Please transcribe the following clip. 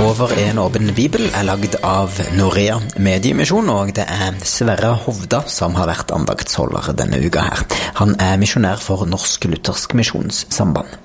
Over en åpen bibel laget av Norea Mediemisjon, og det Sverre Hovda som har vært andaktsholder denne uka her. Han misjonær for Norsk Luthersk Misjonssamband.